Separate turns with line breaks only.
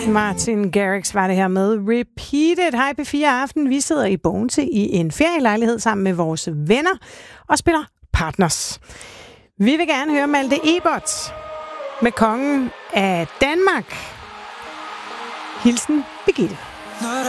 Martin Garrix var det her med Repeated. Hej P4 Aften. Vi sidder i Bogense i en ferielejlighed sammen med vores venner og spiller Partners. Vi vil gerne høre Malte Ebert med kongen af Danmark. Hilsen Birgitte.